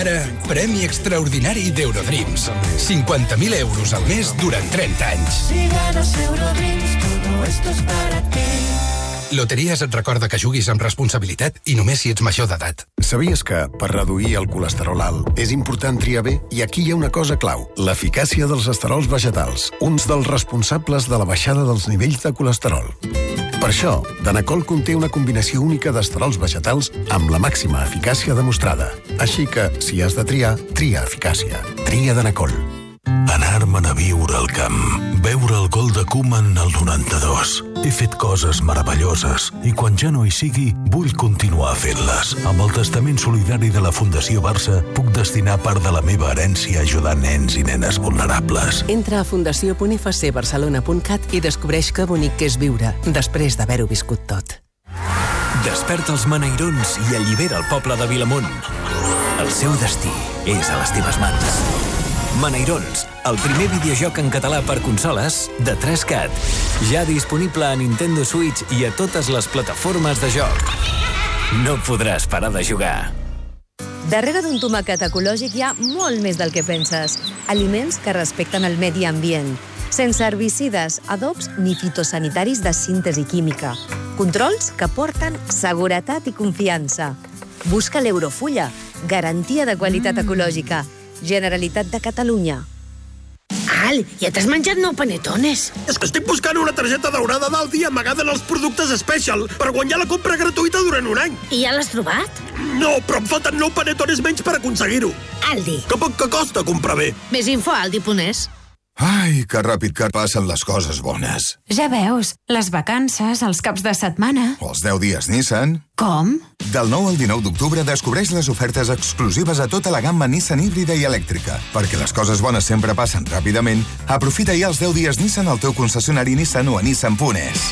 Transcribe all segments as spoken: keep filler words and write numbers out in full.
Ara, premi extraordinari d'Eurodreams. cinquanta mil euros al mes durant trenta anys. Si ganas Eurodreams, todo esto es para ti. Loteries et recorda que juguis amb responsabilitat i només si ets major d'edat. Sabies que, per reduir el colesterol alt, és important triar bé? I aquí hi ha una cosa clau, l'eficàcia dels esterols vegetals, uns dels responsables de la baixada dels nivells de colesterol. Per això, Danacol conté una combinació única d'esterols vegetals amb la màxima eficàcia demostrada. Així que, si has de triar, tria eficàcia. Tria Danacol. Anar-me'n a viure al camp, veure el gol de Koeman al noranta-dos. He fet coses meravelloses i quan ja no hi sigui, vull continuar fent-les. Amb el testament solidari de la Fundació Barça, puc destinar part de la meva herència a ajudar nens i nenes vulnerables. Entra a fundació punt f c barcelona punt cat i descobreix que bonic que és viure, després d'haver-ho viscut tot. Desperta els beneirons i allibera el poble de Vilamont. El seu destí és a les teves mans. Beneirons, el primer videojoc en català per consoles de tres cat. Ja disponible a Nintendo Switch i a totes les plataformes de joc. No podràs parar de jugar. Darrere d'un tomàquet ecològic hi ha molt més del que penses. Aliments que respecten el medi ambient. Sense herbicides, adobs ni fitosanitaris de síntesi química. Controls que porten seguretat i confiança. Busca l'Eurofulla, garantia de qualitat ecològica. Generalitat de Catalunya. Al, ja t'has menjat nou panetones. És que estic buscant una targeta daurada d'Aldi amagada en els productes Special per guanyar la compra gratuïta durant un any. I ja l'has trobat? No, però em falten nou panetones menys per aconseguir-ho. Aldi. Que poc que costa comprar bé. Més info a aldi punt es. Ai, que ràpid que passen les coses bones. Ja veus, les vacances, els caps de setmana... O els deu dies Nissan... Com? Del nou al dinou d'octubre descobreix les ofertes exclusives a tota la gamma Nissan híbrida i elèctrica. Perquè les coses bones sempre passen ràpidament, aprofita ja els deu dies Nissan al teu concessionari Nissan o a nissan punt es.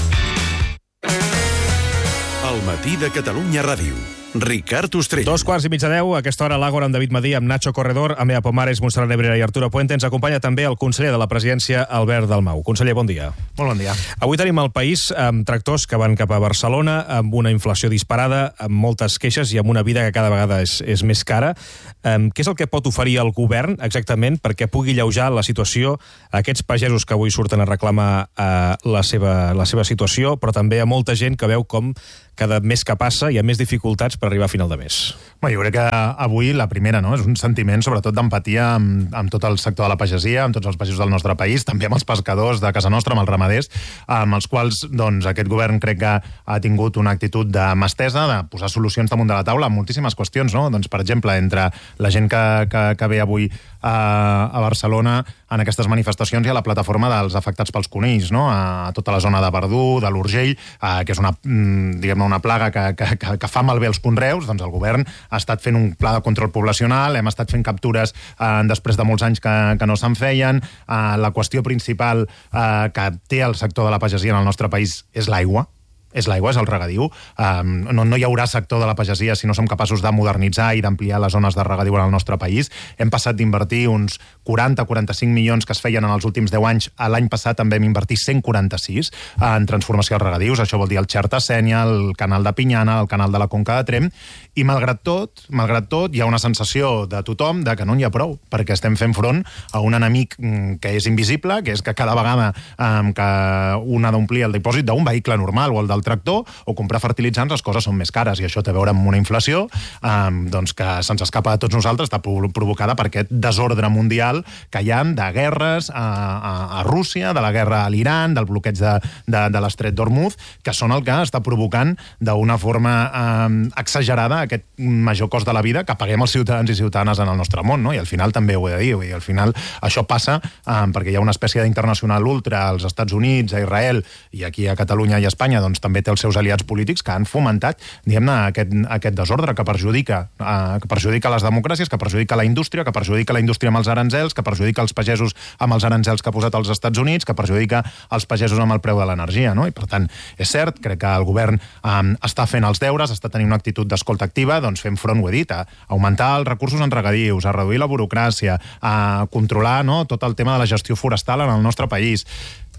El matí de Catalunya Ràdio. Ricard Ostrell. Dos quarts i mig de deu, a aquesta hora a l'Àgora amb David Madí, amb Nacho Corredor, amb Ea Pomares, Montserrat Nebrera i Arturo Puente. Ens acompanya també el conseller de la presidència, Albert Dalmau. Conseller, bon dia. Molt bon dia. Avui tenim al país amb tractors que van cap a Barcelona, amb una inflació disparada, amb moltes queixes i amb una vida que cada vegada és, és més cara. Um, què és el que pot oferir el govern exactament perquè pugui alleujar la situació a aquests pagesos que avui surten a reclamar uh, la, seva, la seva situació, però també a molta gent que veu com cada mes que passa hi ha més dificultats per arribar a final de mes? Bé, jo crec que avui la primera, no?, és un sentiment sobretot d'empatia amb, amb tot el sector de la pagesia, amb tots els pagesos del nostre país, també amb els pescadors de casa nostra, amb els ramaders, amb els quals doncs, aquest govern crec que ha tingut una actitud de mà estesa, de posar solucions damunt de la taula a moltíssimes qüestions, no? Doncs, per exemple, entre la gent que, que, que ve avui a, a Barcelona en aquestes manifestacions hi ha la plataforma dels afectats pels conills, no?, a tota la zona de Verdú, de l'Urgell, eh, que és una, diguem-ne, una plaga que, que, que, que fa malbé els conreus. Doncs el govern ha estat fent un pla de control poblacional, hem estat fent captures eh, després de molts anys que, que no se'n feien. Eh, la qüestió principal eh, que té el sector de la pagesia en el nostre país és l'aigua. És l'aigua, és el regadiu. Um, no, no hi haurà sector de la pagesia si no som capaços de modernitzar i d'ampliar les zones de regadiu en el nostre país. Hem passat d'invertir uns quaranta a quaranta-cinc milions que es feien en els últims deu anys. L'any passat també vam invertir cent quaranta-sis en transformació dels regadius. Això vol dir el Xerta-Sénia, el canal de Pinyana, el canal de la Conca de Tremp. I malgrat tot, malgrat tot, hi ha una sensació de tothom de que no n'hi ha prou, perquè estem fent front a un enemic que és invisible, que és que cada vegada um, que un ha d'omplir el dipòsit d'un vehicle normal o el del tractor o comprar fertilitzants, les coses són més cares i això té a veure amb una inflació um, doncs que se'ns escapa a tots nosaltres, està provocada per aquest desordre mundial que hi ha de guerres a, a, a Rússia, de la guerra a l'Iran, del bloqueig de, de, de l'estret d'Hormuz, que són el que està provocant d'una forma um, exagerada aquest major cost de la vida que paguem els ciutadans i ciutadanes en el nostre món, no? I al final també ho he de dir, i al final això passa um, perquè hi ha una espècie d'internacional ultra als Estats Units, a Israel i aquí a Catalunya i a Espanya, doncs també té els seus aliats polítics que han fomentat, diguem-ne, aquest, aquest desordre que perjudica, eh, que perjudica les democràcies, que perjudica la indústria, que perjudica la indústria amb els aranzels, que perjudica els pagesos amb els aranzels que ha posat als Estats Units, que perjudica els pagesos amb el preu de l'energia, no? I per tant, és cert, crec que el govern eh, està fent els deures, està tenint una actitud d'escolta activa, doncs fem front, ho he dit, a augmentar els recursos en regadius, a reduir la burocràcia, a controlar, no?, tot el tema de la gestió forestal en el nostre país.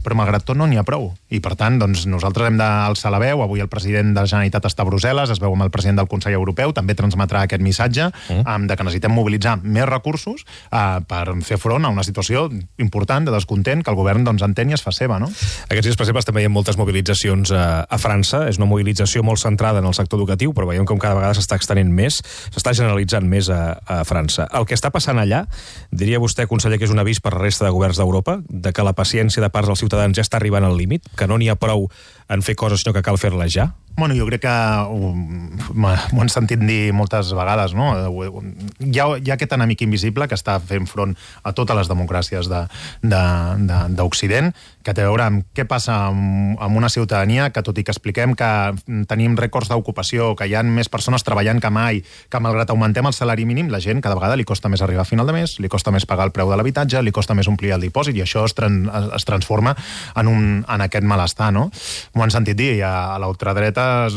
però malgrat tot no n'hi ha prou. I per tant, doncs, nosaltres hem d'alçar la veu. Avui el president de la Generalitat està a Brussel·les, es veu amb el president del Consell Europeu, també transmetrà aquest missatge mm. um, de que necessitem mobilitzar més recursos uh, per fer front a una situació important de descontent que el govern doncs, entén i es fa seva, no? Aquests dies, per exemple, estem veient moltes mobilitzacions a, a França. És una mobilització molt centrada en el sector educatiu, però veiem com cada vegada s'està extenent més, s'està generalitzant més a, a França. El que està passant allà, diria vostè, conseller, que és un avís per la resta de governs d'Europa, de que la paciència de parts dels ciutadans ja està arribant al límit, que no n'hi ha prou en fer coses, sinó que cal fer-les ja? Bueno, jo crec que um, m'ho han sentit dir moltes vegades, no? Hi ha, hi ha aquest enemic invisible que està fent front a totes les democràcies d'Occident, que té a veure amb què passa amb, amb una ciutadania que, tot i que expliquem que tenim rècords d'ocupació, que hi ha més persones treballant que mai, que malgrat augmentem el salari mínim, la gent cada vegada li costa més arribar a final de mes, li costa més pagar el preu de l'habitatge, li costa més omplir el dipòsit, i això es, tran es transforma en, un, en aquest malestar, no? M'ho han sentit dir, a l'ultradreta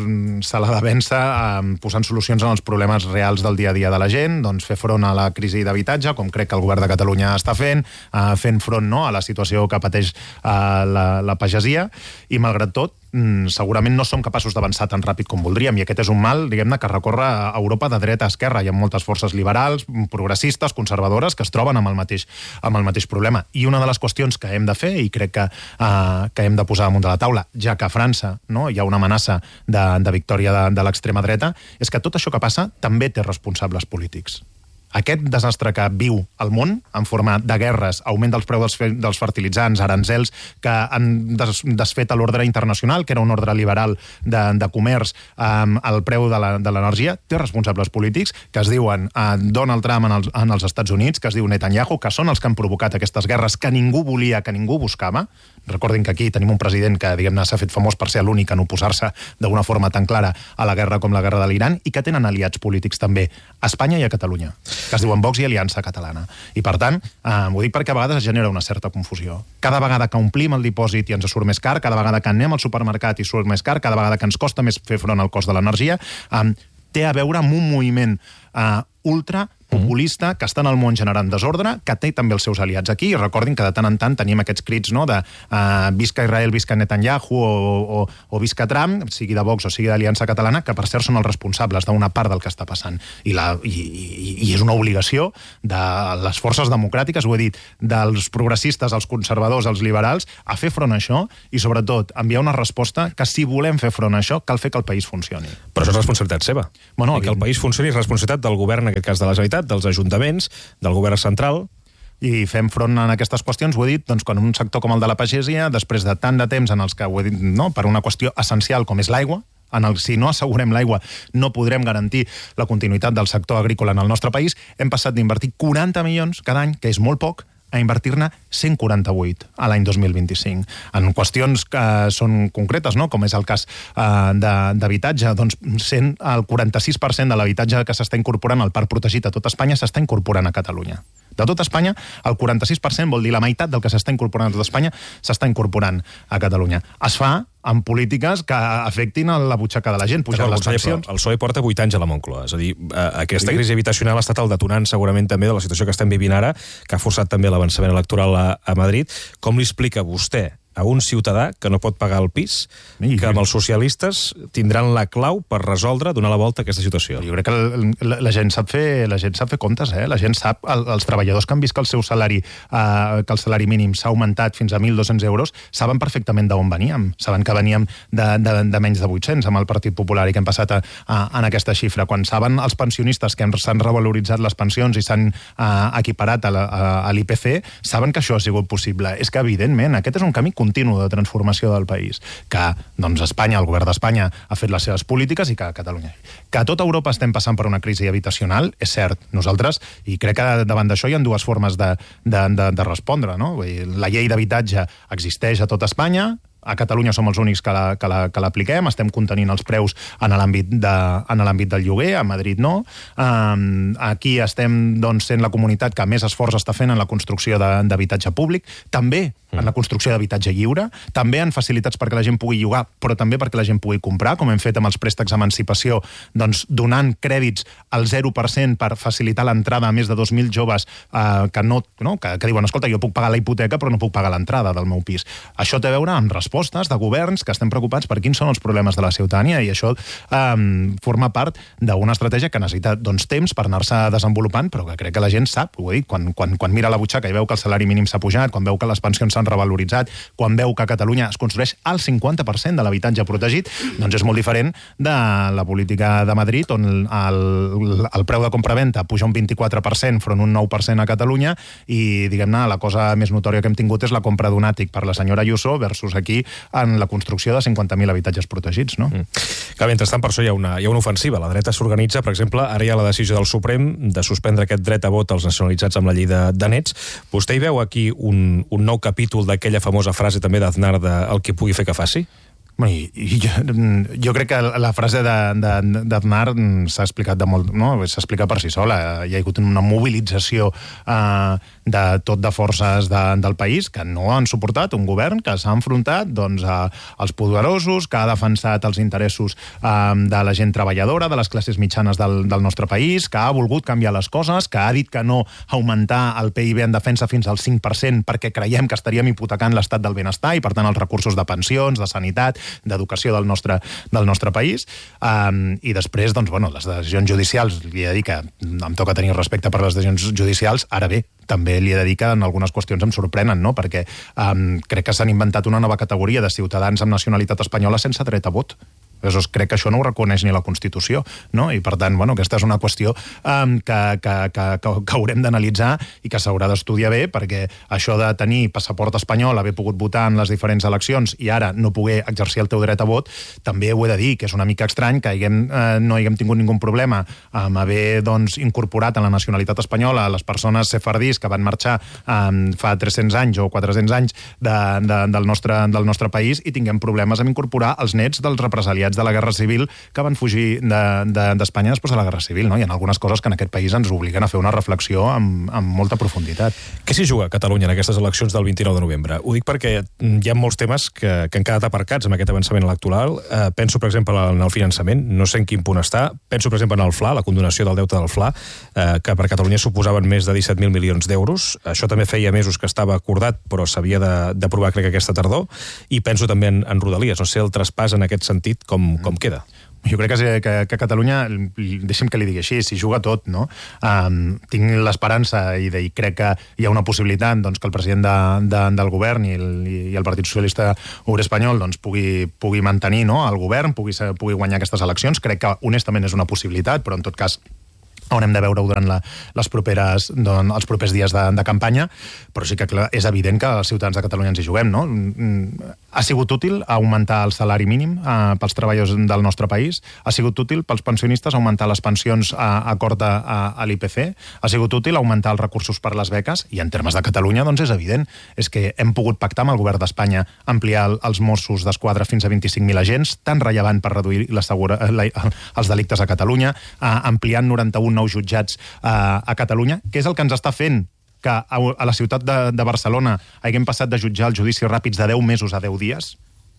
se l'ha de vèncer eh, posant solucions en els problemes reals del dia a dia de la gent, doncs fer front a la crisi d'habitatge, com crec que el govern de Catalunya està fent, eh, fent front, no?, a la situació que pateix eh, la, la pagesia, i malgrat tot, segurament no som capaços d'avançar tan ràpid com voldríem, i aquest és un mal, diguem-ne, que recorre a Europa de dreta a esquerra. Hi ha moltes forces liberals, progressistes, conservadores, que es troben amb el mateix, amb el mateix problema. I una de les qüestions que hem de fer, i crec que, uh, que hem de posar damunt de la taula, ja que a França, no, hi ha una amenaça de, de victòria de, de l'extrema dreta, és que tot això que passa també té responsables polítics. Aquest desastre que viu el món, en forma de guerres, augment dels preus dels, dels fertilitzants, aranzels, que han des, desfet l'ordre internacional, que era un ordre liberal de, de comerç, um, el preu de l'energia, té responsables polítics que es diuen uh, Donald Trump en els, en els Estats Units, que es diu Netanyahu, que són els que han provocat aquestes guerres que ningú volia, que ningú buscava. Recordin que aquí tenim un president que, diguem-ne, s'ha fet famós per ser l'únic en oposar-se d'una forma tan clara a la guerra com la guerra de l'Iran, i que tenen aliats polítics també a Espanya i a Catalunya, que es diuen Vox i Aliança Catalana. I per tant, eh, ho dic perquè a vegades es genera una certa confusió. Cada vegada que omplim el dipòsit i ens surt més car, cada vegada que anem al supermercat i surt més car, cada vegada que ens costa més fer front al cost de l'energia, eh, té a veure amb un moviment eh, ultra populista que està en el món generant desordre, que té també els seus aliats aquí, i recordin que de tant en tant tenim aquests crits, no?, de uh, visca Israel, visca Netanyahu o, o, o visca Trump, sigui de Vox o sigui d'Aliança Catalana, que per cert són els responsables d'una part del que està passant. I, la, i, i, i és una obligació de les forces democràtiques, ho he dit, dels progressistes, els conservadors, els liberals, a fer front a això i, sobretot, enviar una resposta que, si volem fer front a això, cal fer que el país funcioni. Però això és responsabilitat seva. Bueno, I que el país funcioni és responsabilitat del govern, en aquest cas de la Generalitat, dels ajuntaments, del govern central. I fem front a aquestes qüestions, ho he dit, doncs, quan un sector com el de la pagesia, després de tant de temps en els que, ho he dit, no, per una qüestió essencial com és l'aigua, en el, si no assegurem l'aigua no podrem garantir la continuïtat del sector agrícola en el nostre país, hem passat d'invertir quaranta milions cada any, que és molt poc, a invertir-ne cent quaranta-vuit a l'any dos mil vint-i-cinc. En qüestions que són concretes, no?, com és el cas uh, d'habitatge, doncs sent el quaranta-sis per cent de l'habitatge que s'està incorporant al parc protegit a tot Espanya s'està incorporant a Catalunya. De tot Espanya, el quaranta-sis per cent, vol dir la meitat del que s'està incorporant a tot Espanya, s'està incorporant a Catalunya. Es fa amb polítiques que afectin a la butxaca de la gent, pujar les pensions. El P S O E porta vuit anys a la Moncloa. És a dir, aquesta crisi habitacional ha estat el detonant segurament també de la situació que estem vivint ara, que ha forçat també l'avançament electoral a, a Madrid. Com li explica vostè a un ciutadà que no pot pagar el pis, que amb els socialistes tindran la clau per resoldre, donar la volta a aquesta situació? Jo crec que la, la gent sap fer la gent sap fer comptes, eh? La gent sap, el, els treballadors que han vist que el seu salari, eh, que el salari mínim s'ha augmentat fins a mil dos-cents euros, saben perfectament d'on veníem. Saben que veníem de, de, de menys de vuit-cents amb el Partit Popular i que hem passat a, a, en aquesta xifra. Quan saben els pensionistes que s'han revaloritzat les pensions i s'han eh, equiparat a, la, a, a l'I P C, saben que això ha sigut possible. És que, evidentment, aquest és un camí continu de transformació del país, que doncs, Espanya, el govern d'Espanya ha fet les seves polítiques i que a Catalunya. Que a tota Europa estem passant per una crisi habitacional, és cert. Nosaltres, i crec que davant d'això hi ha dues formes de, de, de, de respondre, no? La llei d'habitatge existeix a tot Espanya, a Catalunya som els únics que la, que la, que l'apliquem, estem contenint els preus en l'àmbit de, en l'àmbit del lloguer, a Madrid no. Um, aquí estem doncs, sent la comunitat que més esforç està fent en la construcció de, d'habitatge públic, també en la construcció d'habitatge lliure, també en facilitats perquè la gent pugui llogar, però també perquè la gent pugui comprar, com hem fet amb els préstecs d'emancipació, doncs donant crèdits al zero per cent per facilitar l'entrada a més de dos mil joves eh, que, no, no, que, que diuen, escolta, jo puc pagar la hipoteca però no puc pagar l'entrada del meu pis. Això té a veure amb respostes de governs que estem preocupats per quins són els problemes de la ciutadania i això eh, forma part d'una estratègia que necessita doncs, temps per anar-se desenvolupant, però que crec que la gent sap, ho he dit, quan, quan, quan mira la butxaca i veu que el salari mínim s'ha pujat, quan veu que les pensions s'han revaloritzat, quan veu que a Catalunya es construeix el cinquanta per cent de l'habitatge protegit, doncs és molt diferent de la política de Madrid, on el, el preu de compravenda puja un vint-i-quatre per cent front un nou per cent a Catalunya i, diguem-ne, la cosa més notòria que hem tingut és la compra d'un àtic per la senyora Ayuso versus aquí en la construcció de cinquanta mil habitatges protegits, no? Mm. Que, mentrestant, per això hi ha, una, hi ha una ofensiva. La dreta s'organitza, per exemple, ara hi ha la decisió del Suprem de suspendre aquest dret a vot als nacionalitzats amb la llei de, de nets. Vostè hi veu aquí un, un nou capítol d'aquella famosa frase també d'Aznar de el que pugui fer que faci? I, i jo, jo crec que la frase d'Aznar s'ha explicat de molt, no? S'ha explicat per si sola. Hi ha hagut una mobilització eh, de tot de forces de, del país que no han suportat un govern que s'ha enfrontat doncs, a, als poderosos, que ha defensat els interessos eh, de la gent treballadora, de les classes mitjanes del, del nostre país, que ha volgut canviar les coses, que ha dit que no augmentar el P I B en defensa fins al cinc per cent perquè creiem que estaríem hipotecant l'estat del benestar i, per tant, els recursos de pensions, de sanitat, d'educació del nostre, del nostre país. Um, I després, doncs, bueno, les decisions judicials, li he de dir que em toca tenir respecte per les decisions judicials, ara bé, també li he de dir que en algunes qüestions em sorprenen, no? Perquè um, crec que s'han inventat una nova categoria de ciutadans amb nacionalitat espanyola sense dret a vot. Aleshores, crec que això no ho reconeix ni la Constitució, no? I, per tant, bueno, aquesta és una qüestió um, que, que, que, que, que haurem d'analitzar i que s'haurà d'estudiar bé, perquè això de tenir passaport espanyol, haver pogut votar en les diferents eleccions i ara no poder exercir el teu dret a vot, també ho he de dir, que és una mica estrany que haguem, eh, no haguem tingut ningú problema amb haver doncs, incorporat en la nacionalitat espanyola les persones sefardís que van marxar um, fa tres-cents anys o quatre-cents anys de, de, del, nostre, del nostre país i tinguem problemes amb incorporar els nets dels represaliats de la Guerra Civil que van fugir d'Espanya de, de, després de la Guerra Civil, no? Hi ha algunes coses que en aquest país ens obliguen a fer una reflexió amb, amb molta profunditat. Què s'hi juga a Catalunya en aquestes eleccions del vint-i-nou de novembre? Ho dic perquè hi ha molts temes que, que han quedat aparcats amb aquest avançament electoral. Eh, penso, per exemple, en el finançament, no sé en quin punt està. Penso, per exemple, en el F L A, la condonació del deute del F L A, eh, que per Catalunya suposaven més de disset mil milions d'euros. Això també feia mesos que estava acordat, però s'havia d'aprovar, crec, aquesta tardor. I penso també en, en Rodalies. No sé el traspàs en aquest sentit com com queda. Jo crec que, que, que Catalunya, deixi'm que li digui així, s'hi juga tot, no? Um, tinc l'esperança i, de, i crec que hi ha una possibilitat doncs, que el president de, de, del govern i el, i el Partit Socialista Obrer Espanyol doncs, pugui, pugui mantenir no, el govern, pugui, pugui guanyar aquestes eleccions. Crec que honestament és una possibilitat, però en tot cas haurem de veure-ho durant la, les properes, doncs, els propers dies de, de campanya, però sí que clar, és evident que els ciutadans de Catalunya ens hi juguem, no? Ha sigut útil augmentar el salari mínim eh, pels treballadors del nostre país, ha sigut útil pels pensionistes augmentar les pensions a, a cort a, a l'I P C, ha sigut útil augmentar els recursos per les beques, i en termes de Catalunya, doncs és evident, és que hem pogut pactar amb el govern d'Espanya ampliar els Mossos d'Esquadra fins a vint-i-cinc mil agents, tan rellevant per reduir la segura, la, els delictes a Catalunya, eh, ampliant noranta-un nous jutjats eh, a Catalunya, que és el que ens està fent que a, a la ciutat de, de Barcelona haguem passat de jutjar els judicis ràpids de deu mesos a deu dies.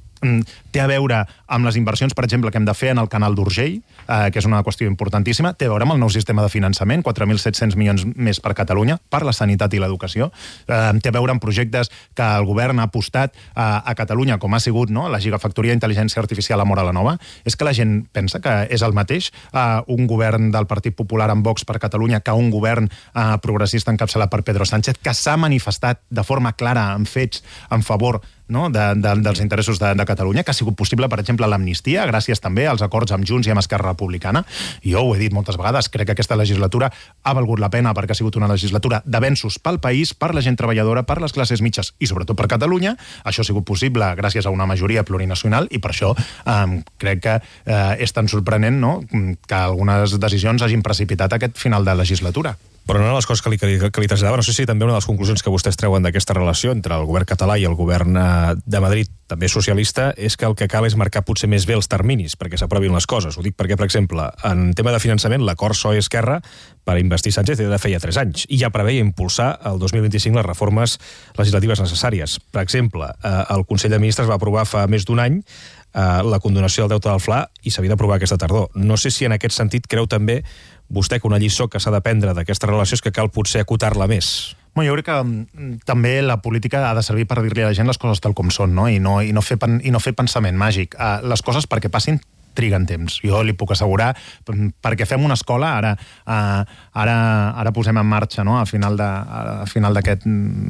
Té a veure amb les inversions, per exemple, que hem de fer en el canal d'Urgell, eh, que és una qüestió importantíssima, té a veure amb el nou sistema de finançament, quatre mil set-cents milions més per Catalunya, per la sanitat i l'educació, eh, té a veure amb projectes que el govern ha apostat eh, a Catalunya, com ha sigut no, la gigafactoria d'intel·ligència artificial a Móra la Nova. És que la gent pensa que és el mateix eh, un govern del Partit Popular amb Vox per Catalunya que un govern eh, progressista encapçalat per Pedro Sánchez, que s'ha manifestat de forma clara, amb fets, en favor no, de, de, dels interessos de, de Catalunya, que ha sigut possible, per exemple, l'amnistia, gràcies també als acords amb Junts i amb Esquerra Republicana. I jo ho he dit moltes vegades, crec que aquesta legislatura ha valgut la pena perquè ha sigut una legislatura d'avenços pel país, per la gent treballadora, per les classes mitges i sobretot per Catalunya. Això ha sigut possible gràcies a una majoria plurinacional i per això eh, crec que eh, és tan sorprenent no, que algunes decisions hagin precipitat aquest final de legislatura. Però una de les coses que li, que li, que li traslladava, no sé si també una de les conclusions que vostès treuen d'aquesta relació entre el govern català i el govern de Madrid, també socialista, és que el que cal és marcar potser més bé els terminis perquè s'aprovin les coses. Ho dic perquè, per exemple, en tema de finançament, l'acord P S O E Esquerra per investir Sánchez era de feia tres anys i ja preveia impulsar el dos mil vint-i-cinc les reformes legislatives necessàries. Per exemple, el Consell de Ministres va aprovar fa més d'un any la condonació del deute del Fla i s'havia d'aprovar aquesta tardor. No sé si en aquest sentit creu també vostè que una lliçó que s'ha d'aprendre d'aquesta relació és que cal potser acotar-la més. Bueno, jo crec que um, també la política ha de servir per dir-li a la gent les coses tal com són, no? I, no, i, no fer pen, i no fer pensament màgic. Uh, les coses perquè passin triguen temps. Jo li puc assegurar, perquè fem una escola, ara uh, ara, ara posem en marxa, no?, a final de, a final d'aquest...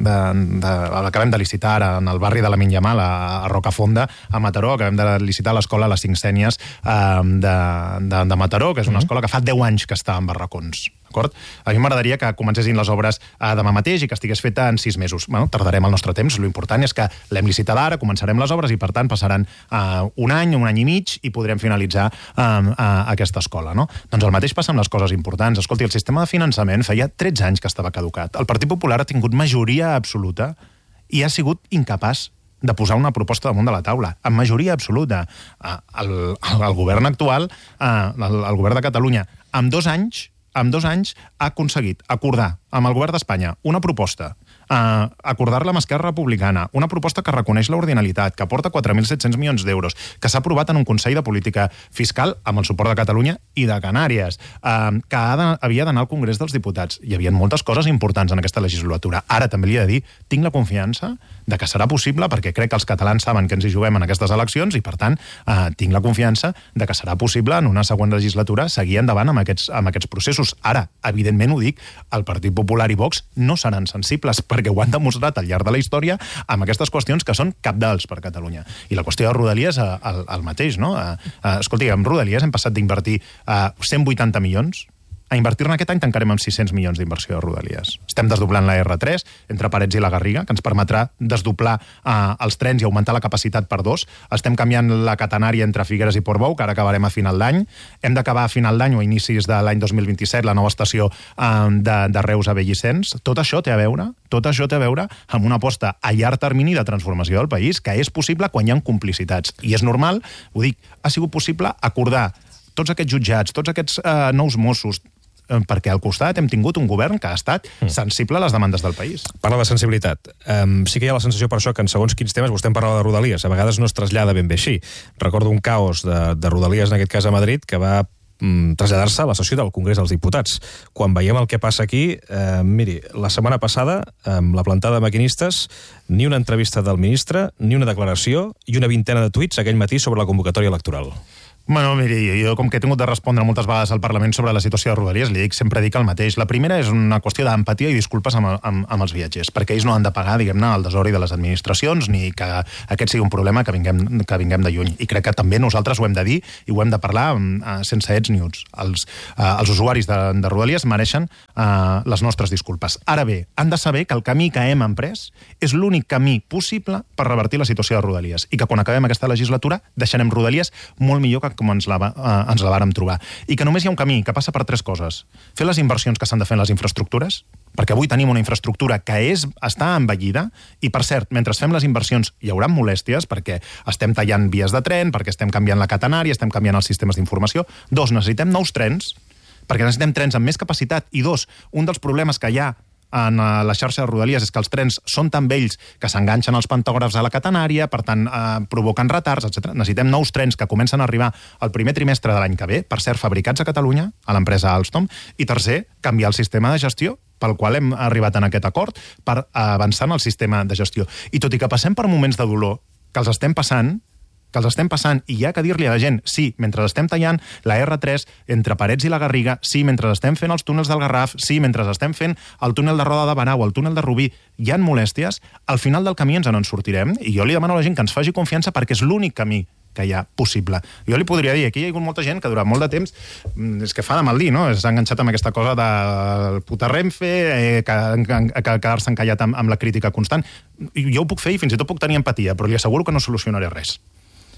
Acabem de licitar ara en el barri de la Minyamal, a, a Rocafonda, a Mataró, acabem de licitar l'escola Les Cinc Sènies uh, de, de, de Mataró, que és una escola que fa deu anys que està en barracons. D'acord? A mi m'agradaria que comencessin les obres eh, demà mateix i que estigués feta en sis mesos. Bueno, tardarem el nostre temps, l'important és que l'hem licitada ara, començarem les obres i, per tant, passaran eh, un any, un any i mig i podrem finalitzar eh, eh, aquesta escola, no? Doncs el mateix passa amb les coses importants. Escolti, el sistema de finançament feia tretze anys que estava caducat. El Partit Popular ha tingut majoria absoluta i ha sigut incapaç de posar una proposta damunt de la taula, amb majoria absoluta. Eh, el, el, el govern actual, eh, el, el govern de Catalunya, amb dos anys amb dos anys ha aconseguit acordar amb el govern d'Espanya una proposta, uh, acordar-la amb Esquerra Republicana, una proposta que reconeix l'ordinalitat, que aporta quatre mil set-cents milions d'euros, que s'ha aprovat en un Consell de Política Fiscal amb el suport de Catalunya i de Canàries, uh, que ha de, havia d'anar al Congrés dels Diputats. Hi havia moltes coses importants en aquesta legislatura. Ara també li he de dir, tinc la confiança de que serà possible, perquè crec que els catalans saben que ens hi juguem en aquestes eleccions i, per tant, eh, tinc la confiança de que serà possible en una següent legislatura seguir endavant amb aquests, amb aquests processos. Ara, evidentment ho dic, el Partit Popular i Vox no seran sensibles, perquè ho han demostrat al llarg de la història amb aquestes qüestions que són cabdals per Catalunya. I la qüestió de Rodalies, eh, el, el mateix, no? Eh, eh, escolti, amb Rodalies hem passat d'invertir eh, cent vuitanta milions a invertir-ne aquest any tancarem amb sis-cents milions d'inversió de Rodalies. Estem desdoblant la erre tres entre Parets i la Garriga, que ens permetrà desdoblar eh, els trens i augmentar la capacitat per dos. Estem canviant la catenària entre Figueres i Portbou, que ara acabarem a final d'any. Hem d'acabar a final d'any o a inicis de l'any dos mil vint-i-set la nova estació eh, de, de Reus a Bellicens. Tot això té a veure, tot això té a veure amb una aposta a llarg termini de transformació del país, que és possible quan hi ha complicitats. I és normal, ho dic, ha sigut possible acordar tots aquests jutjats, tots aquests eh, nous Mossos, perquè al costat hem tingut un govern que ha estat sensible a les demandes del país. Parla de sensibilitat. Um, sí que hi ha la sensació per això que en segons quins temes vostè en parlava de Rodalies. A vegades no es trasllada ben bé així. Recordo un caos de, de Rodalies, en aquest cas a Madrid, que va mm, traslladar-se a la sessió del Congrés dels Diputats. Quan veiem el que passa aquí, eh, miri, la setmana passada, amb la plantada de maquinistes, ni una entrevista del ministre, ni una declaració i una vintena de tuits aquell matí sobre la convocatòria electoral. Bueno, miri, jo com que he tingut de respondre moltes vegades al Parlament sobre la situació de Rodalies, li dic, sempre dic el mateix. La primera és una qüestió d'empatia i disculpes amb, amb, amb els viatgers, perquè ells no han de pagar, diguem-ne, el desori de les administracions, ni que aquest sigui un problema que vinguem, que vinguem de lluny. I crec que també nosaltres ho hem de dir i ho hem de parlar uh, sense ets ni uts. Els, uh, els usuaris de, de Rodalies mereixen uh, les nostres disculpes. Ara bé, han de saber que el camí que hem emprès és l'únic camí possible per revertir la situació de Rodalies i que quan acabem aquesta legislatura deixarem Rodalies molt millor que com ens la, eh, ens la vàrem trobar. I que només hi ha un camí que passa per tres coses. Fer les inversions que s'han de fer en les infraestructures, perquè avui tenim una infraestructura que és, està envellida, i per cert, mentre fem les inversions hi haurà molèsties, perquè estem tallant vies de tren, perquè estem canviant la catenària, estem canviant els sistemes d'informació. Dos, necessitem nous trens, perquè necessitem trens amb més capacitat. I dos, un dels problemes que hi ha en la xarxa de Rodalies és que els trens són tan vells que s'enganxen els pantògrafs a la catenària, per tant, eh, provoquen retards, etcètera. Necessitem nous trens que comencen a arribar al primer trimestre de l'any que ve, per cert, fabricats a Catalunya, a l'empresa Alstom, i tercer, canviar el sistema de gestió pel qual hem arribat en aquest acord per avançar en el sistema de gestió. I tot i que passem per moments de dolor, que els estem passant, que els estem passant, i hi ha que dir-li a la gent, sí, mentre estem tallant la erre tres entre Parets i la Garriga, sí, mentre estem fent els túnels del Garraf, sí, mentre estem fent el túnel de Roda de Barà o el túnel de Rubí, hi ha molèsties, al final del camí ens en sortirem, i jo li demano a la gent que ens faci confiança perquè és l'únic camí que hi ha possible. Jo li podria dir, aquí hi ha hagut molta gent que durant molt de temps, és que fa de mal dir, no? S'ha enganxat amb aquesta cosa del puta Renfe, eh, que, que, que quedar-se encallat amb, amb la crítica constant. Jo ho puc fer i fins i tot puc tenir empatia, però li asseguro que no solucionaré res.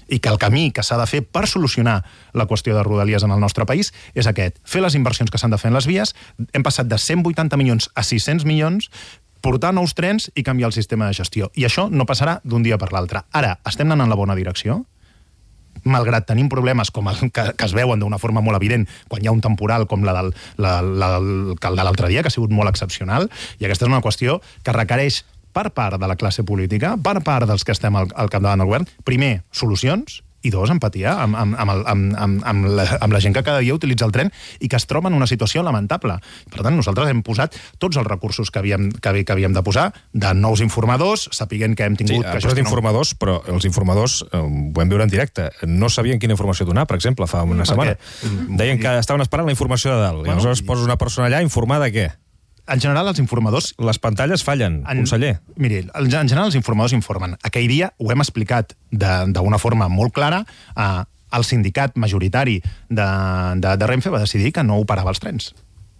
i que el camí que s'ha de fer per solucionar la qüestió de Rodalies en el nostre país és aquest, fer les inversions que s'han de fer en les vies. Hem passat de cent vuitanta milions a sis-cents milions, portar nous trens i canviar el sistema de gestió. I això no passarà d'un dia per l'altre. Ara, estem anant en la bona direcció? Malgrat tenim problemes com el que, que es veuen d'una forma molt evident quan hi ha un temporal com la del, la, la, el de l'altre dia, que ha sigut molt excepcional, i aquesta és una qüestió que requereix per part de la classe política, per part dels que estem al, al capdavant del govern, primer, solucions, i dos, empatia amb, amb, amb, el, amb, amb, amb, la, amb la gent que cada dia utilitza el tren i que es troba en una situació lamentable. Per tant, nosaltres hem posat tots els recursos que havíem, que, que havíem de posar, de nous informadors, sapiguent que hem tingut... Sí, que gestionar... d'informadors, però els informadors, eh, ho vam veure en directe, no sabien quina informació donar, per exemple, fa una setmana. Deien que estaven esperant la informació de dalt. Bueno, I aleshores poses una persona allà informada de què? En general, els informadors... Les pantalles fallen, en, conseller. Miri, en general els informadors informen. Aquell dia ho hem explicat d'una forma molt clara. Eh, el sindicat majoritari de, de, de Renfe va decidir que no operava els trens.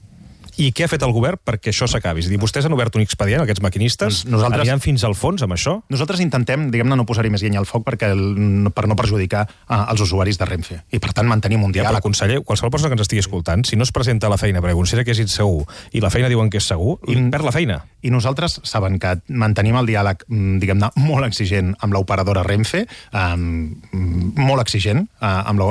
I què ha fet el govern perquè això s'acabi? És a dir, vostès han obert un expedient, aquests maquinistes, nosaltres, aniran fins al fons amb això? Nosaltres intentem, diguem-ne, no posar-hi més llenya al foc perquè el, per no perjudicar uh, els usuaris de Renfe. I, per tant, mantenim un diàleg. Ja, però, conseller, qualsevol persona que ens estigui escoltant, si no es presenta a la feina perquè considera que és insegur i la feina diuen que és segur, I, perd la feina. I nosaltres saben que mantenim el diàleg, diguem-ne, molt exigent amb l'operadora Renfe, um, molt exigent uh, amb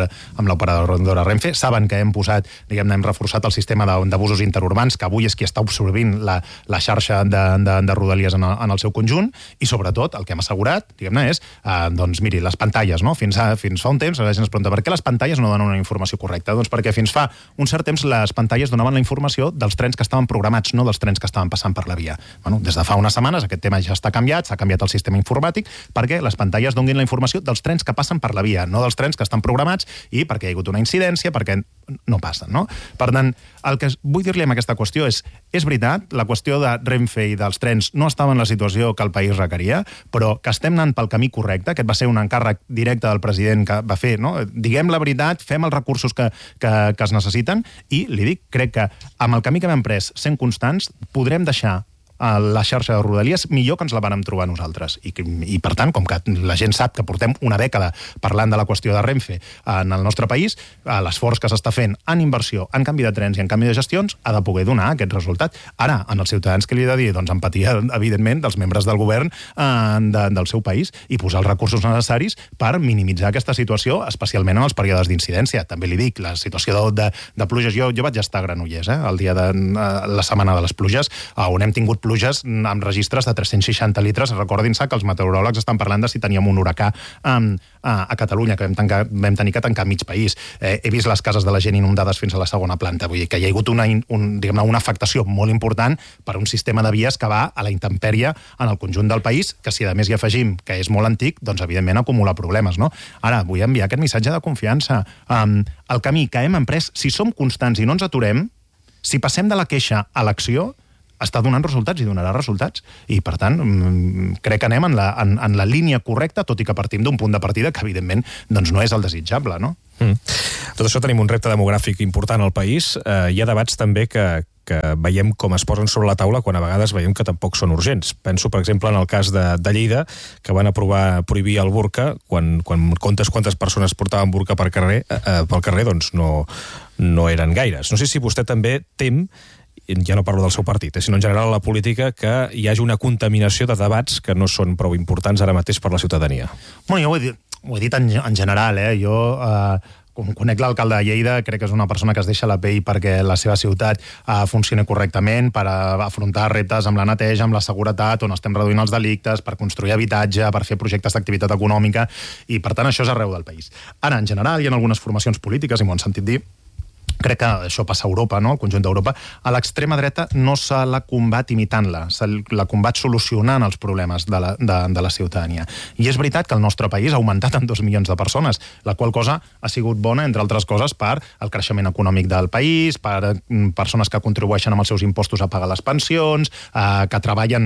l'operadora Renfe. Saben que hem posat, diguem-ne, hem reforçat el sistema d'abusos interurbans, que avui és qui està absorbint la, la xarxa de, de, de Rodalies en el, en el seu conjunt, i sobretot el que hem assegurat, diguem-ne, és, eh, doncs miri, les pantalles, no? Fins, a, fins fa un temps la gent es pregunta per què les pantalles no donen una informació correcta? Doncs perquè fins fa un cert temps les pantalles donaven la informació dels trens que estaven programats, no dels trens que estaven passant per la via. Bueno, des de fa unes setmanes aquest tema ja està canviat, s'ha canviat el sistema informàtic perquè les pantalles donin la informació dels trens que passen per la via, no dels trens que estan programats i perquè hi ha hagut una incidència, perquè no passen, no? Per tant, el que vull dir-li amb aquesta qüestió és, és veritat, la qüestió de Renfe i dels trens no estava en la situació que el país requeria, però que estem anant pel camí correcte, aquest va ser un encàrrec directe del president que va fer, no? Diguem la veritat, fem els recursos que, que, que es necessiten, i li dic, crec que amb el camí que hem pres, sent constants, podrem deixar a la xarxa de Rodalies millor que ens la vàrem trobar nosaltres. I, I, per tant, com que la gent sap que portem una dècada parlant de la qüestió de Renfe en el nostre país, l'esforç que s'està fent en inversió, en canvi de trens i en canvi de gestions, ha de poder donar aquest resultat. Ara, en els ciutadans, què li he de dir? Doncs empatia, evidentment, dels membres del govern eh, de, del seu país i posar els recursos necessaris per minimitzar aquesta situació, especialment en els períodes d'incidència. També li dic, la situació de, de, de pluges, jo, jo vaig estar a Granollers, eh, el dia de la setmana de les pluges, on hem tingut pluges amb registres de tres-cents seixanta litres. Recordin-se que els meteoròlegs estan parlant de si teníem un huracà um, a, a Catalunya, que vam, tancar, vam tenir que tancar mig país. Eh, he vist les cases de la gent inundades fins a la segona planta. Vull dir que hi ha hagut una, un, diguem-ne, una afectació molt important per un sistema de vies que va a la intempèrie en el conjunt del país, que si a més hi afegim que és molt antic, doncs evidentment acumula problemes, no? Ara, vull enviar aquest missatge de confiança. Um, el camí que hem emprès, si som constants i no ens aturem, si passem de la queixa a l'acció, està donant resultats i donarà resultats. I, per tant, crec que anem en la, en, en la línia correcta, tot i que partim d'un punt de partida que, evidentment, doncs no és el desitjable, no? Mm. Tot això tenim un repte demogràfic important al país. Eh, hi ha debats també que, que veiem com es posen sobre la taula quan a vegades veiem que tampoc són urgents. Penso, per exemple, en el cas de, de Lleida, que van aprovar prohibir el burca, quan, quan comptes quantes persones portaven burca per carrer, eh, pel carrer, doncs no, no eren gaires. No sé si vostè també tem, ja no parlo del seu partit, eh, sinó en general a la política, que hi hagi una contaminació de debats que no són prou importants ara mateix per la ciutadania. Bueno, jo ho he dit, ho he dit en, en general, eh? Jo eh, com conec l'alcalde de Lleida, crec que és una persona que es deixa la pell perquè la seva ciutat eh, funcioni correctament, per a, afrontar reptes amb la neteja, amb la seguretat, on estem reduint els delictes, per construir habitatge, per fer projectes d'activitat econòmica, i per tant això és arreu del país. Ara, en general, hi ha algunes formacions polítiques, i m'ho han sentit dir, crec que això passa a Europa, no? Al conjunt d'Europa, a l'extrema dreta no se la combat imitant-la, se la combat solucionant els problemes de la, de, de la ciutadania. I és veritat que el nostre país ha augmentat en dos milions de persones, la qual cosa ha sigut bona, entre altres coses, per el creixement econòmic del país, per persones que contribueixen amb els seus impostos a pagar les pensions, eh, que treballen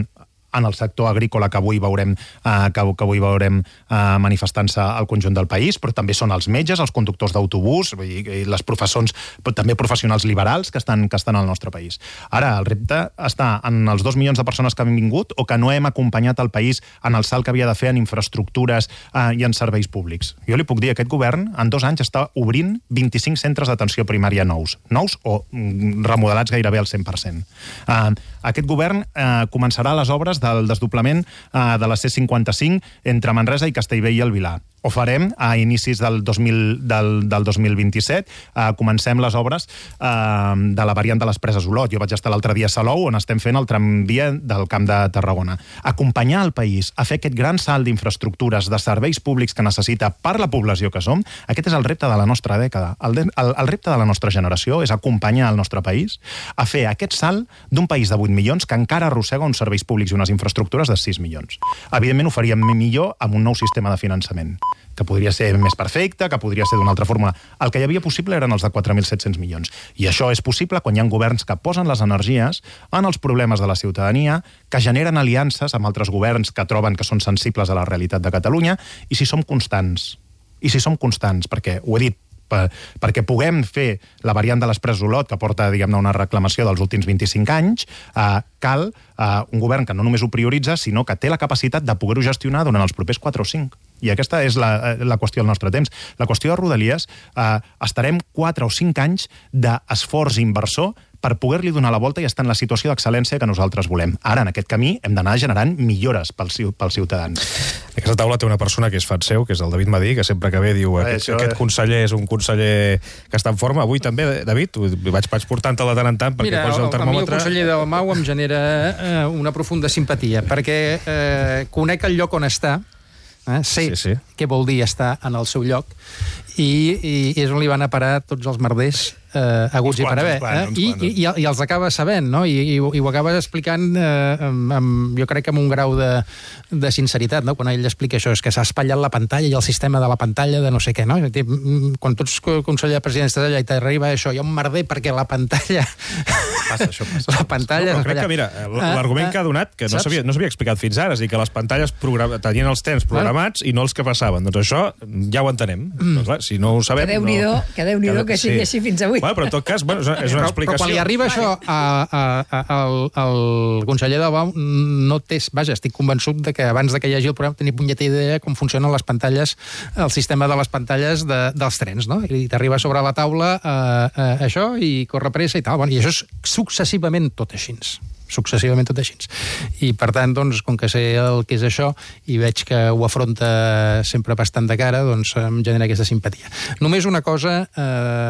en el sector agrícola que avui veurem, eh, que, que avui veurem eh, manifestant-se al conjunt del país, però també són els metges, els conductors d'autobús i, i les professors, però també professionals liberals que estan, que estan al nostre país. Ara, el repte està en els dos milions de persones que han vingut o que no hem acompanyat el país en el salt que havia de fer en infraestructures eh, i en serveis públics. Jo li puc dir, aquest govern en dos anys està obrint vint-i-cinc centres d'atenció primària nous, nous o mm, remodelats gairebé al cent per cent. Eh, aquest govern eh, començarà les obres del desdoblament eh, de la C cinquanta-cinc entre Manresa i Castellbell i el Vilar. Ho farem a inicis del dos mil, del, del dos mil vint-i-set. Eh, comencem les obres eh, de la variant de les Preses Olot. Jo vaig estar l'altre dia a Salou, on estem fent el tramvia del Camp de Tarragona. Acompanyar el país a fer aquest gran salt d'infraestructures, de serveis públics que necessita per la població que som, aquest és el repte de la nostra dècada. El, de, el, el repte de la nostra generació és acompanyar el nostre país a fer aquest salt d'un país de vuit milions que encara arrossega uns serveis públics i unes infraestructures de sis milions. Evidentment ho faríem millor amb un nou sistema de finançament, que podria ser més perfecte, que podria ser d'una altra forma. El que hi havia possible eren els de quatre mil set-cents milions. I això és possible quan hi ha governs que posen les energies en els problemes de la ciutadania, que generen aliances amb altres governs que troben que són sensibles a la realitat de Catalunya, i si som constants. I si som constants, perquè, ho he dit, per, perquè puguem fer la variant de les Preses Olot, que porta, diguem-ne, una reclamació dels últims vint-i-cinc anys, eh, cal eh, un govern que no només ho prioritza, sinó que té la capacitat de poder-ho gestionar durant els propers quatre o cinc. I aquesta és la, la qüestió del nostre temps. La qüestió de Rodalies, eh, estarem quatre o cinc anys d'esforç inversor per poder-li donar la volta i estar en la situació d'excel·lència que nosaltres volem. Ara, en aquest camí, hem d'anar generant millores pels, pels ciutadans. Aquesta taula té una persona que és fan seu, que és el David Madí, que sempre que ve diu aquest, això, aquest conseller és un conseller que està en forma. Avui també, David, vaig, vaig portant-te de tant en tant perquè Mira, posa el termòmetre. Mira, a mi el conseller del M A U em genera eh, una profunda simpatia, perquè eh, conec el lloc on està, eh, sé sí, sí. què vol dir estar en el seu lloc, i, i és on li van a parar tots els merders eh, aguts i per haver. Eh? I, i, i, I els acaba sabent, no? I, i, i ho acaba explicant, eh, amb, amb, jo crec que amb un grau de, de sinceritat, no? Quan ell explica això, és que s'ha espatllat la pantalla i el sistema de la pantalla de no sé què, no? Quan tu ets conseller de president estàs allà i t'arriba això, hi ha un merder perquè la pantalla... Passa, això passa. La pantalla... No, però crec que, mira, l'argument que ha donat, que no s'havia no s'havia explicat fins ara, és a dir, que les pantalles tenien els temps programats i no els que passaven. Doncs això ja ho entenem. Mm. Doncs, clar, si no ho sabem... Que Déu-n'hi-do, no... que, Déu que, que sigui sí. així fins avui. Bueno, però en tot cas, bueno, és una però, explicació. Però quan li arriba això a, a, a, al, al conseller del B A U, no té... Vaja, estic convençut de que abans de que hi hagi el programa tenia punyeta idea com funcionen les pantalles, el sistema de les pantalles de, dels trens, no? I t'arriba sobre la taula eh, eh, això i corre pressa i tal. Bueno, i això és successivament tot així. successivament tot així. I per tant, doncs, com que sé el que és això i veig que ho afronta sempre bastant de cara, doncs em genera aquesta simpatia. Només una cosa eh,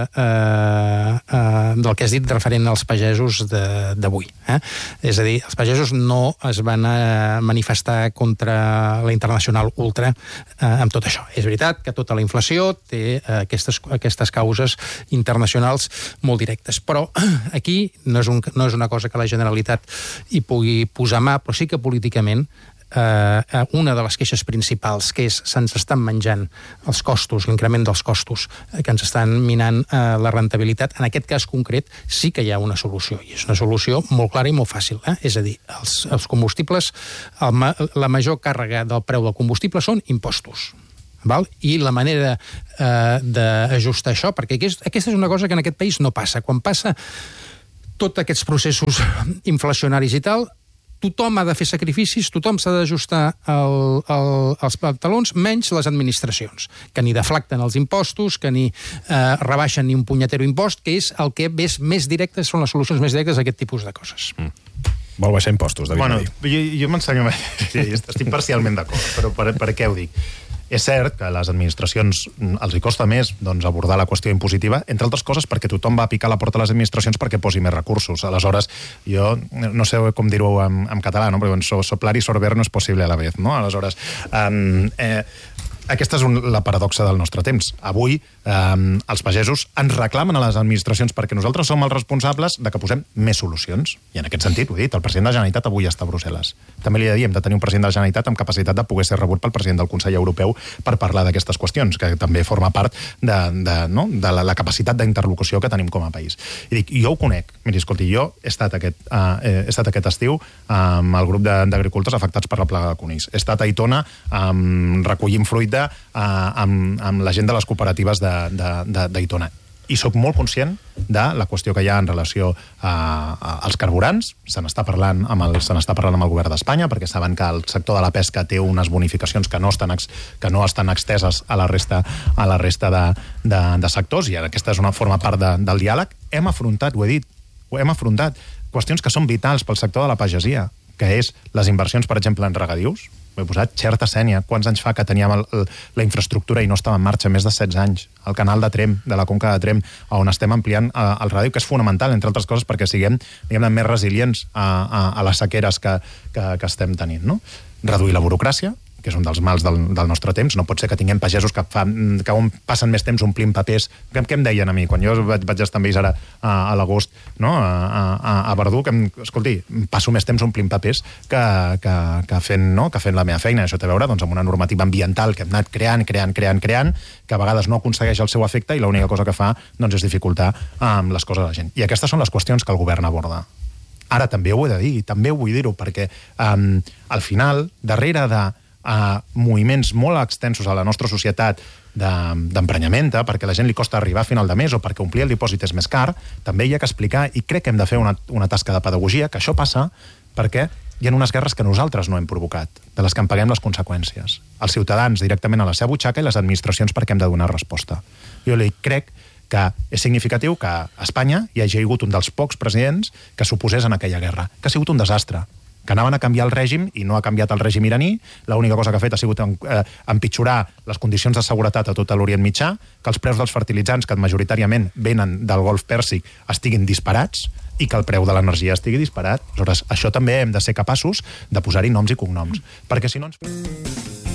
eh, eh, del que has dit referent als pagesos d'avui. Eh? És a dir, els pagesos no es van a manifestar contra la Internacional Ultra eh, amb tot això. És veritat que tota la inflació té eh, aquestes, aquestes causes internacionals molt directes, però aquí no és, un, no és una cosa que la Generalitat hi pugui posar mà, però sí que políticament eh, una de les queixes principals, que és se'ns estan menjant els costos, l'increment dels costos, eh, que ens estan minant eh, la rentabilitat, en aquest cas concret sí que hi ha una solució, i és una solució molt clara i molt fàcil. Eh? És a dir, els, els combustibles, el, la major càrrega del preu del combustible són impostos. Val? I la manera eh, d'ajustar això, perquè aquesta és una cosa que en aquest país no passa. Quan passa tots aquests processos inflacionaris i tal, tothom ha de fer sacrificis, tothom s'ha d'ajustar el, el, els pantalons, menys les administracions, que ni deflacten els impostos, que ni eh, rebaixen ni un punyetero impost, que és el que és més directe, són les solucions més directes a aquest tipus de coses. Mm. Vol baixar impostos, David. Bueno, jo, jo m'ensenyo... Sí, estic parcialment d'acord, però per, per què ho dic? És cert que a les administracions els hi costa més doncs, abordar la qüestió impositiva, entre altres coses perquè tothom va a picar la porta a les administracions perquè posi més recursos. Aleshores, jo no sé com dir-ho en, en català, no? Perquè soplar i sorber no és possible a la vez, no? Aleshores, um, eh, aquesta és un, la paradoxa del nostre temps. Avui eh, els pagesos ens reclamen a les administracions perquè nosaltres som els responsables de que posem més solucions. I en aquest sentit, ho he dit, el president de la Generalitat avui està a Brussel·les. També li he de dir, hem de tenir un president de la Generalitat amb capacitat de poder ser rebut pel president del Consell Europeu per parlar d'aquestes qüestions, que també forma part de, de, no? de la, la capacitat d'interlocució que tenim com a país. I dic, jo ho conec. Miri, escolti, jo he estat aquest, eh, he estat aquest estiu amb el grup d'agricultors afectats per la plaga de conills. He estat a Aitona um, recollint fruita Uh, amb, amb la gent de les cooperatives d'Aitona. I sóc molt conscient de la qüestió que hi ha en relació a, a, als carburants. Se n'està parlant, amb el, se n'està parlant amb el govern d'Espanya, perquè saben que el sector de la pesca té unes bonificacions que no estan, ex, que no estan exteses a la resta, a la resta de, de, de sectors, i aquesta és una forma part de, del diàleg. Hem afrontat, ho he dit, ho hem afrontat, qüestions que són vitals pel sector de la pagesia, que és les inversions, per exemple, en regadius. Ho he posat, Xerta Sénia. Quants anys fa que teníem el, el, la infraestructura i no estava en marxa? Més de setze anys. El canal de Trem, de la conca de Trem, on estem ampliant eh, el ràdio, que és fonamental, entre altres coses, perquè siguem, diguem-ne, més resilients a, a, a les sequeres que, que, que estem tenint, no? Reduir la burocràcia, que és un dels mals del, del nostre temps. No pot ser que tinguem pagesos que, fa, que on passen més temps omplint papers. Què, què em deien a mi? Quan jo vaig, vaig estar amb ells ara a, a l'agost, no? a, a, a Verdú, que, em, escolti, passo més temps omplint papers que, que, que, fent, no? que fent la meva feina. Això té a veure doncs, amb una normativa ambiental que hem anat creant, creant, creant, creant, que a vegades no aconsegueix el seu efecte i l'única cosa que fa doncs, és dificultar um, les coses a la gent. I aquestes són les qüestions que el govern aborda. Ara també ho he de dir, també ho vull dir-ho, perquè um, al final, darrere de a moviments molt extensos a la nostra societat d'emprenyamenta, de, perquè a la gent li costa arribar a final de mes o perquè omplir el dipòsit és més car, també hi ha que explicar, i crec que hem de fer una, una tasca de pedagogia, que això passa perquè hi ha unes guerres que nosaltres no hem provocat, de les que en paguem les conseqüències. Els ciutadans directament a la seva butxaca i les administracions perquè hem de donar resposta. Jo li crec que és significatiu que a Espanya hi hagi hagut un dels pocs presidents que s'oposés en aquella guerra, que ha sigut un desastre, que anaven a canviar el règim i no ha canviat el règim iraní. L'única cosa que ha fet ha sigut eh, empitjorar les condicions de seguretat a tot l'Orient Mitjà, que els preus dels fertilitzants, que majoritàriament venen del Golf Pèrsic, estiguin disparats i que el preu de l'energia estigui disparat. Aleshores, això també hem de ser capaços de posar-hi noms i cognoms, perquè si no ens...